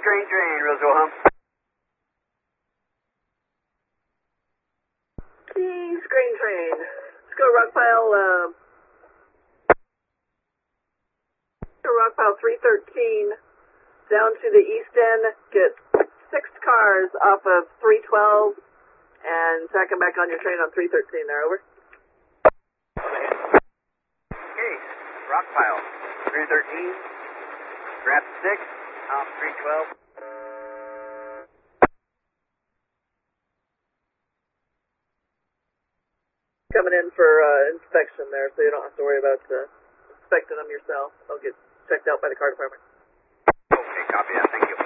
Green Train, Roswell Hump. Keys, Green Train. Let's go rock pile 313 down to the east end. Get 6 cars off of 312 and tack them back on your train on 313 there, over. Okay, rock pile 313, grab 6 off 312. Coming in for inspection there, so you don't have to worry about inspecting them yourself. They'll get checked out by the car department. Okay, copy that. Thank you.